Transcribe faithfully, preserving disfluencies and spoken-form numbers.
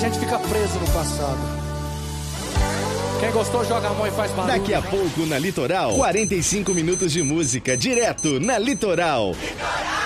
gente fica preso no passado. Quem gostou, joga a mão e faz barulho. Daqui a pouco na Litoral, quarenta e cinco minutos de música direto na Litoral. Litoral.